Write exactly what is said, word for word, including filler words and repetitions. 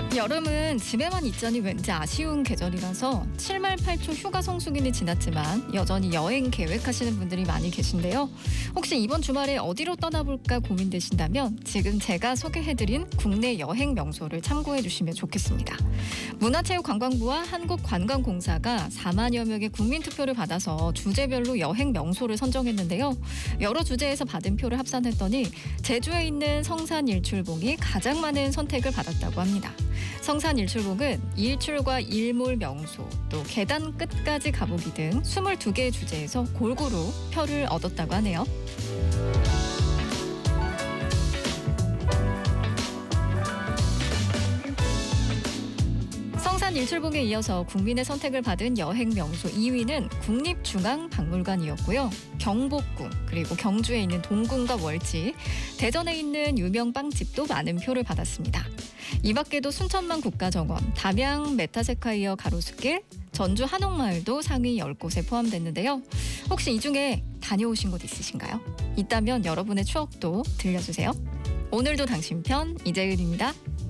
여름은 집에만 있자니 왠지 아쉬운 계절이라서 칠말팔초 휴가 성수기는 지났지만 여전히 여행 계획하시는 분들이 많이 계신데요. 혹시 이번 주말에 어디로 떠나볼까 고민되신다면 지금 제가 소개해드린 국내 여행 명소를 참고해 주시면 좋겠습니다. 문화체육관광부와 한국관광공사가 사만여 명의 국민투표를 받아서 주제별로 여행 명소를 선정했는데요. 여러 주제에서 받은 표를 합산했더니 제주에 있는 성산일출봉이 가장 많은 선택을 받았다고 합니다. 성산일출봉은 일출과 일몰 명소, 또 계단 끝까지 가보기 등 스물두 개의 주제에서 골고루 표를 얻었다고 하네요. 성산일출봉에 이어서 국민의 선택을 받은 여행 명소 이 위는 국립중앙박물관이었고요. 경복궁, 그리고 경주에 있는 동궁과 월지, 대전에 있는 유명 빵집도 많은 표를 받았습니다. 이 밖에도 순천만 국가정원, 담양 메타세카이어 가로수길, 전주 한옥마을도 상위 열 곳에 포함됐는데요. 혹시 이 중에 다녀오신 곳 있으신가요? 있다면 여러분의 추억도 들려주세요. 오늘도 당신 편 이재은입니다.